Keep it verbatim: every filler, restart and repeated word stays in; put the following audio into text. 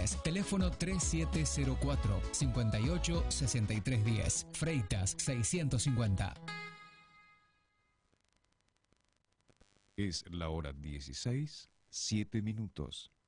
diez. Teléfono tres siete cero cuatro, cinco ocho, seis tres uno cero. Freitas seiscientos cincuenta. Es la hora dieciséis, siete minutos.